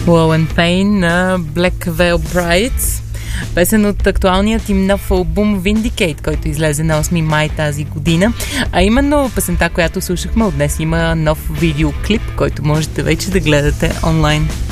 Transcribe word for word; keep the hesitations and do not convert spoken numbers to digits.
Low and Pain на Black Veil Brides. Песен от актуалният им нов албум Vindicate, който излезе на осми май тази година. А именно песента, която слушахме от днес, има нов видеоклип, който можете вече да гледате онлайн.